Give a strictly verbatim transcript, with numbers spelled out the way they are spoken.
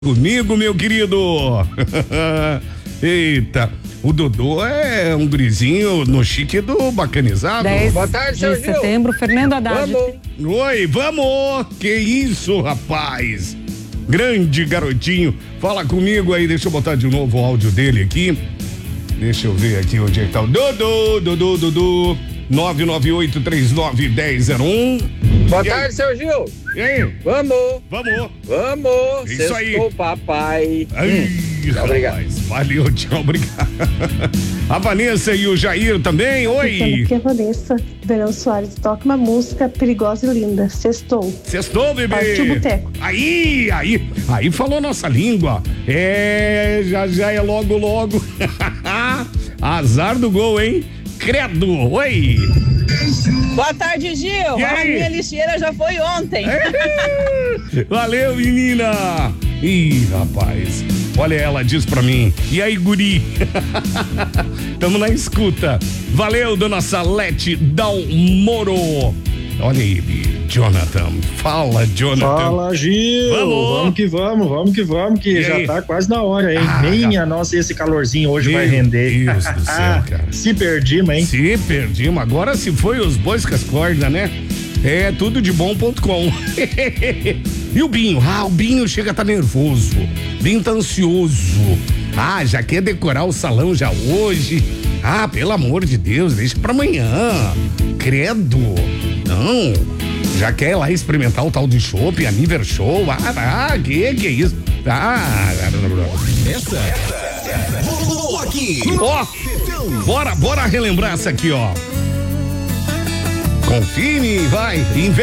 Comigo, meu querido. Eita, o Dodô é um gurizinho no chique do bacanizado. dez Boa tarde, seu de Gil. setembro, Fernando Haddad. Vamos. Oi, vamos! Que isso, rapaz? Grande garotinho. Fala comigo aí, deixa eu botar de novo o áudio dele aqui. Deixa eu ver aqui onde é que tá o Dodô, Dodô, Dodô. nove nove oito três nove um zero zero um. Boa E aí? tarde, seu Gil. E aí? Vamos, Vamos. vamos. Isso aí. Sextou, papai. Ai, Hum, obrigado. rapaz, valeu, tchau, obrigado. A Vanessa e o Jair também, oi. Aqui é a Vanessa, Verão Soares, toca uma música perigosa e linda, Sextou. Sextou, bebê. Partiu o boteco. Aí, aí, aí falou nossa língua. É, já, já é logo, logo. Azar do gol, hein? Credo, oi. Boa tarde, Gil. E A aí? minha lixeira já foi ontem. Valeu, menina. Ih, rapaz. Olha, ela diz pra mim. E aí, guri? Tamo na escuta. Valeu, dona Salete Dalmoro. Olha aí, Jonathan. Fala, Jonathan. Fala, Gil. Vamos. Vamos que vamos, vamos que vamos, que E já aí? tá quase na hora, hein? Ah, Minha nossa, esse calorzinho hoje Meu vai render. Deus do céu, cara. Se perdimos, hein? Se perdimos. Agora se foi os bois com as cordas, né? É tudo de bom ponto com. E o Binho? Ah, o Binho chega a tá nervoso. Binho tá ansioso. Ah, já quer decorar o salão já hoje. Ah, pelo amor de Deus, deixa pra amanhã. Credo. Não. Já quer lá experimentar o tal de chopp, a Niver Show. Ah, ah, que que é isso? Ah, Essa rolou aqui. ó, bora, bora relembrar essa aqui, ó. Confine, vai, investe.